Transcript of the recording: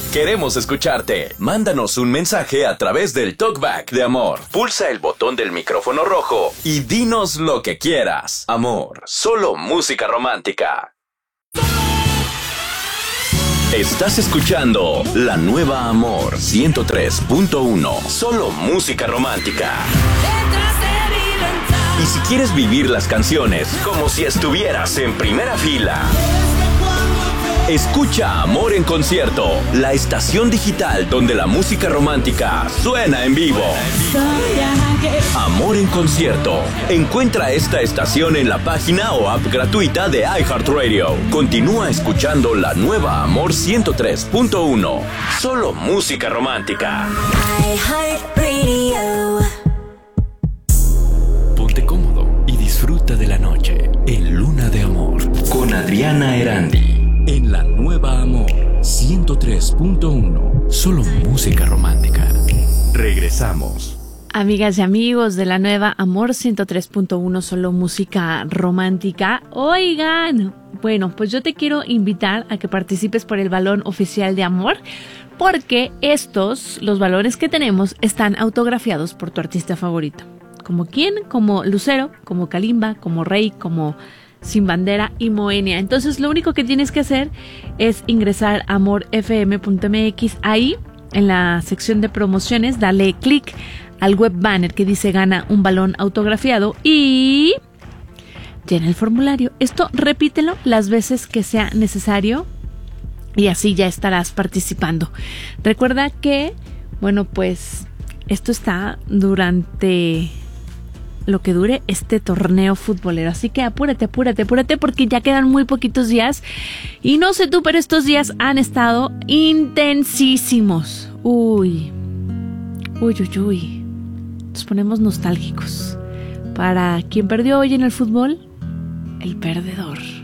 Queremos escucharte. Mándanos un mensaje a través del Talkback de Amor. Pulsa el botón del micrófono rojo y dinos lo que quieras. Amor, solo música romántica. Estás escuchando La Nueva Amor 103.1. Solo música romántica. Y si quieres vivir las canciones como si estuvieras en primera fila, escucha Amor en Concierto, la estación digital donde la música romántica suena en vivo. Amor en Concierto. Encuentra esta estación en la página o app gratuita de iHeartRadio. Continúa escuchando La Nueva Amor 103.1. Solo música romántica. iHeartRadio. Ponte cómodo y disfruta de la noche en Luna de Amor con Adriana Erandi. En La Nueva Amor 103.1. Solo música romántica. Regresamos. Amigas y amigos de La Nueva Amor 103.1, solo música romántica. Oigan, bueno, pues yo te quiero invitar a que participes por el balón oficial de Amor, porque los valores que tenemos, están autografiados por tu artista favorito. ¿Como quién? Como Lucero, como Kalimba, como Rey, como Sin Bandera y Moenia. Entonces lo único que tienes que hacer es ingresar a amorfm.mx. Ahí en la sección de promociones dale clic al web banner que dice gana un balón autografiado y llena el formulario. Esto repítelo las veces que sea necesario y así ya estarás participando. Recuerda que, bueno, pues esto está durante lo que dure este torneo futbolero, así que apúrate porque ya quedan muy poquitos días y no sé tú, pero estos días han estado intensísimos. Uy, nos ponemos nostálgicos. Para quien perdió hoy en el fútbol, el perdedor.